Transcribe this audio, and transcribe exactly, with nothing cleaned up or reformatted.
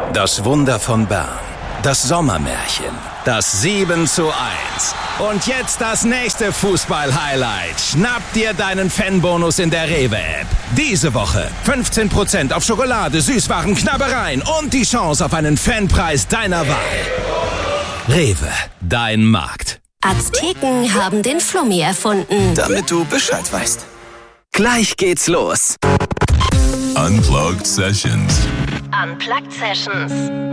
Das Wunder von Bern. Das Sommermärchen. Das sieben zu eins. Und jetzt das nächste Fußball-Highlight. Schnapp dir deinen Fanbonus in der Rewe-App. Diese Woche fünfzehn Prozent auf Schokolade, Süßwaren, Knabbereien und die Chance auf einen Fanpreis deiner Wahl. Rewe, dein Markt. Azteken haben den Flummi erfunden. Damit du Bescheid weißt. Gleich geht's los. Unplugged Sessions. Unplugged Sessions.